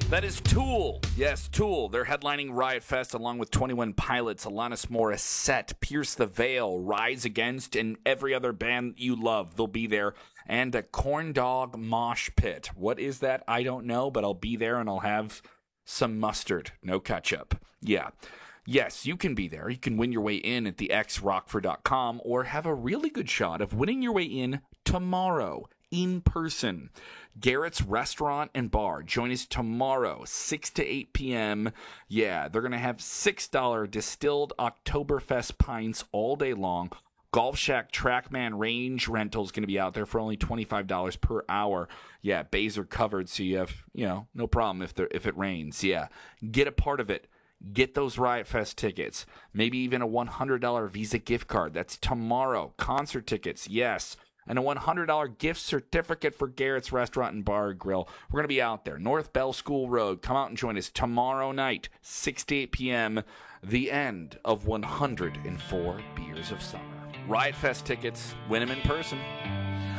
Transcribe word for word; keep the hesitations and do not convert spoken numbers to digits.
That is Tool. Yes, Tool. They're headlining Riot Fest along with twenty-one Pilots, Alanis Morissette, Pierce the Veil, Rise Against, and every other band you love. They'll be there. And a Corn Dog Mosh Pit. What is that? I don't know, but I'll be there and I'll have some mustard. No ketchup. Yeah. Yes, you can be there. You can win your way in at the x rockford dot com or have a really good shot of winning your way in tomorrow in person. Garrett's Restaurant and Bar. Join us tomorrow, six to eight p.m. Yeah, they're going to have six dollars distilled Oktoberfest pints all day long. Golf Shack Trackman Range rental is going to be out there for only twenty-five dollars per hour. Yeah, bays are covered, so you have, you know, no problem if there if it rains. Yeah, get a part of it. Get those Riot Fest tickets. Maybe even a one hundred dollars Visa gift card. That's tomorrow. Concert tickets, yes. And a one hundred dollars gift certificate for Garrett's Restaurant and Bar Grill. We're going to be out there. North Bell School Road. Come out and join us tomorrow night, six to eight p.m. The end of one hundred four Beers of Summer. Riot Fest tickets. Win them in person.